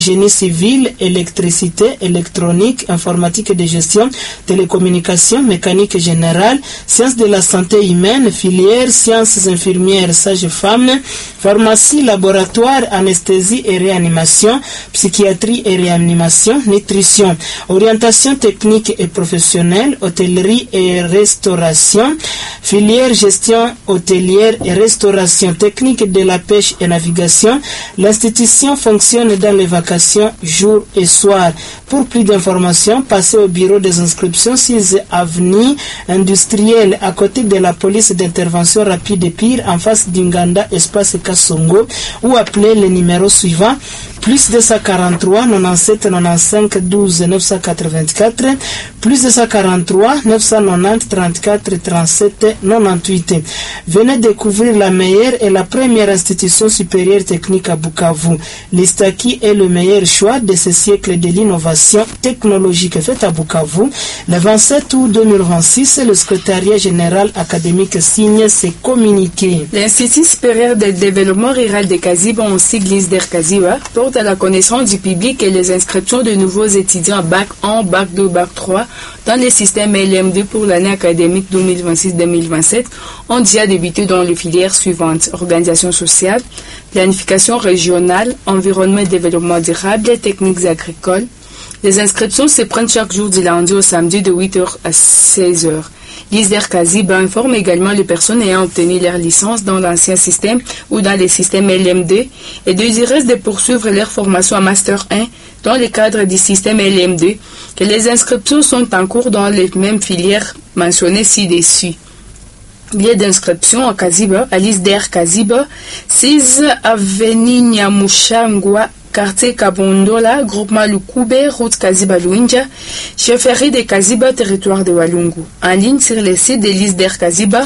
génie civil, électricité, électronique, informatique et de gestion, télécommunications, mécanique générale, sciences de la santé humaine, filière, sciences infirmières, sages-femmes, pharmacie, laboratoire, anesthésie et réanimation, psychiatrie et réanimation, nutrition, orientation technique et professionnelle, hôtellerie et restauration, filière, gestion hôtelière et restauration, technique de la pêche et navigation. L'institution fonctionne dans les vacances jour et soir. Pour plus d'informations, passez au bureau des inscriptions 6 avenue industrielle à côté de la police d'intervention rapide et pire en face d'Inganda espace Kassongo ou appelez le numéro suivant plus 243 97 95 12 984 plus 243 990 34 37 98. Venez découvrir la meilleure et la première institution supérieure technique à Bukavu. L'Istaki est le meilleur choix de ce siècle de l'innovation technologique faite à Bukavu. Le 27 août 2026, le secrétariat général académique signe ses communiqués. L'Institut supérieur de développement rural de Kaziba, en sigle ISDER Kaziba, porte à la connaissance du public et les inscriptions de nouveaux étudiants Bac 1, Bac 2, Bac 3 dans les systèmes LM2 pour l'année académique 2026-2027 ont déjà débuté dans les filières suivantes: organisation sociale, planification régionale, environnement et développement durable et techniques agricoles. Les inscriptions se prennent chaque jour du lundi au samedi de 8h à 16h. L'ISDER Kaziba informe également les personnes ayant obtenu leur licence dans l'ancien système ou dans les systèmes LM2 et désireuses de poursuivre leur formation à Master 1 dans le cadre du système LM2 que les inscriptions sont en cours dans les mêmes filières mentionnées ci-dessus. Lieu d'inscription à Kaziba, à l'ISDER Kaziba, 6 avenue Nyamushangwa, quartier Kabondola, groupement Lukube, route Kaziba Luinja, chefferie de Kaziba, territoire de Walungu. En ligne sur le site de l'ISDER Kaziba,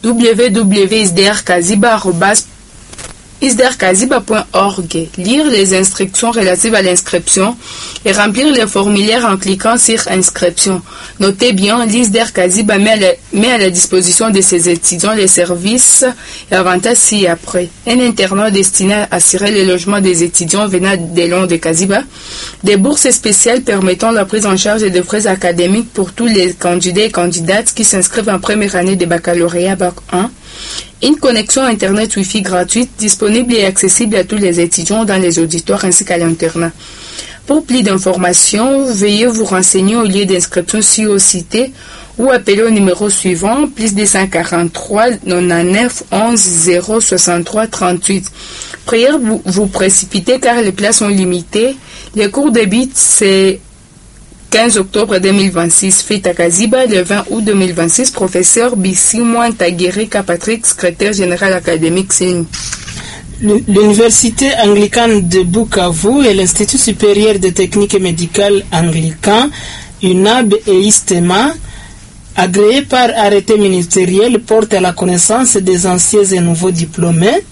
www.isderkaziba.org. Lire les instructions relatives à l'inscription et remplir le formulaire en cliquant sur inscription. Notez bien, l'ISDER Kaziba met à la disposition de ses étudiants les services et avantages ci-après. Un internat destiné à assurer le logement des étudiants venant des longs de Kaziba, des bourses spéciales permettant la prise en charge des frais académiques pour tous les candidats et candidates qui s'inscrivent en première année de baccalauréat Bac 1, une connexion Internet Wi-Fi gratuite disponible et accessible à tous les étudiants dans les auditoires ainsi qu'à l'internat. Pour plus d'informations, veuillez vous renseigner au lieu d'inscription ci-cité ou appeler au numéro suivant, plus 243 99 11 0 63 38. Prière vous précipiter car les places sont limitées. Les cours débutent c'est 15 octobre 2026, fête à Kaziba, le 20 août 2026, professeur Bissi Mouantagiri Patrick, secrétaire général académique signe. L'Université anglicane de Bukavu et l'Institut supérieur de technique médicale anglican, UNAB et ISTEMA, agréés par arrêté ministériel, portent à la connaissance des anciens et nouveaux diplômés,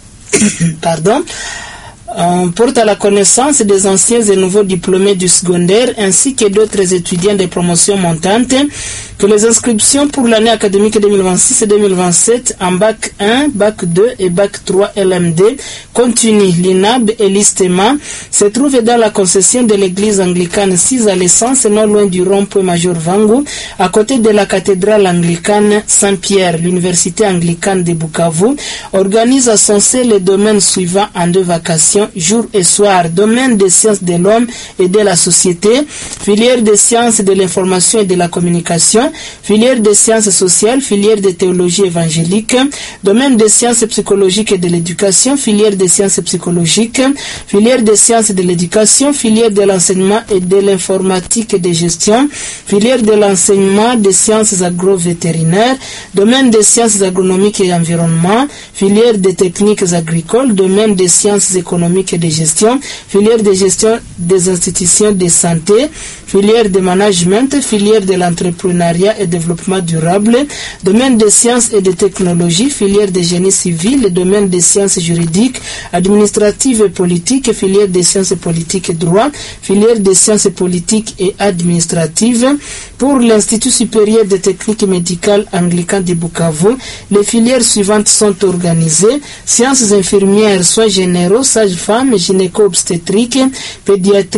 porte à la connaissance des anciens et nouveaux diplômés du secondaire ainsi que d'autres étudiants de promotion montante que les inscriptions pour l'année académique 2026 et 2027 en Bac 1, Bac 2 et Bac 3 LMD continuent. L'INAB et l'ISTEMA se trouvent dans la concession de l'église anglicane 6 à l'essence, non loin du rond-point Major Vangu, à côté de la cathédrale anglicane Saint-Pierre. L'université anglicane de Bukavu organise à son sein les domaines suivants en 2 vacations, jour et soir: domaine des sciences de l'homme et de la société, filière des sciences de l'information et de la communication, filière des sciences sociales, filière de théologie évangélique, domaine des sciences psychologiques et de l'éducation, filière des sciences psychologiques, filière des sciences de l'éducation, filière de l'enseignement et de l'informatique et de gestion, filière de l'enseignement des sciences agro-vétérinaires, domaine des sciences agronomiques et environnement, filière des techniques agricoles, domaine des sciences économiques et de gestion, filière de gestion des institutions de santé, filière de management, filière de l'entrepreneuriat et développement durable, domaine des sciences et de technologies, filière de génie civil, domaine des sciences juridiques, administratives et politiques, filière des sciences politiques et droit, filière des sciences politiques et administratives. Pour l'Institut supérieur de technique médicale anglican de Bukavu, les filières suivantes sont organisées: sciences infirmières, soins généraux, sages sage-femme, gynéco-obstétrique, pédiatrie